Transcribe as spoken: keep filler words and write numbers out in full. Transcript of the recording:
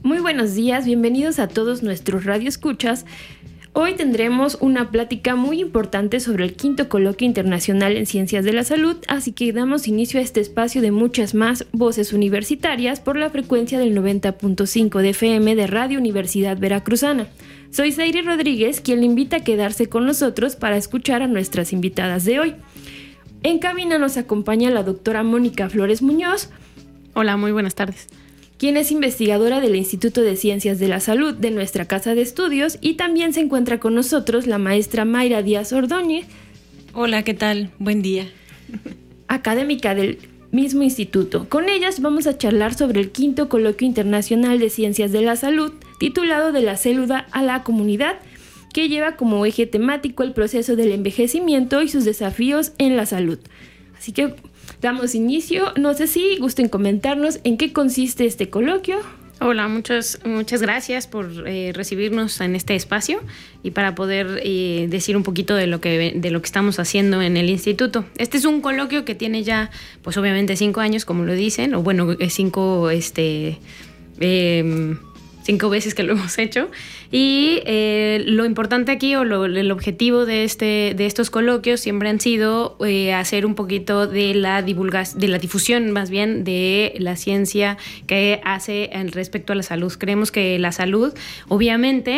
Muy buenos días, bienvenidos a todos nuestros radioescuchas. Hoy tendremos una plática muy importante sobre el quinto coloquio internacional en ciencias de la salud, así que damos inicio a este espacio de muchas más voces universitarias por la frecuencia del noventa punto cinco de F M de Radio Universidad Veracruzana. Soy Zairi Rodríguez, quien le invita a quedarse con nosotros para escuchar a nuestras invitadas de hoy. En cabina nos acompaña la doctora Mónica Flores Muñoz. Hola, muy buenas tardes. Quien es investigadora del Instituto de Ciencias de la Salud de nuestra Casa de Estudios, y también se encuentra con nosotros la maestra Mayra Díaz Ordóñez. Hola, ¿qué tal? Buen día. Académica del mismo instituto. Con ellas vamos a charlar sobre el quinto coloquio internacional de Ciencias de la Salud, titulado De la célula a la comunidad, que lleva como eje temático el proceso del envejecimiento y sus desafíos en la salud. Así que damos inicio. No sé si gusten comentarnos en qué consiste este coloquio. Hola, muchas, muchas gracias por eh, recibirnos en este espacio y para poder eh, decir un poquito de lo que de lo que estamos haciendo en el instituto. Este es un coloquio que tiene ya, pues obviamente cinco años, como lo dicen, o bueno, cinco, este, eh, cinco veces que lo hemos hecho. Y eh, lo importante aquí, o lo, el objetivo de este de estos coloquios siempre han sido eh, hacer un poquito de la divulgación, de la difusión más bien de la ciencia que hace al respecto a la salud. Creemos que la salud, obviamente,